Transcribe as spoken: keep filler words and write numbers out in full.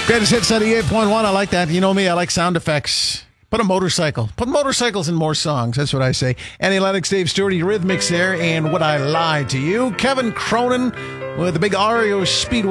Greatest hits seventy-eight point one. I like that. You know me, I like sound effects. Put a motorcycle. Put motorcycles in more songs. That's what I say. Annie Lennox, Dave Stewart, Eurythmics there, and Would I Lie to You? Kevin Cronin with the big R E O Speedway.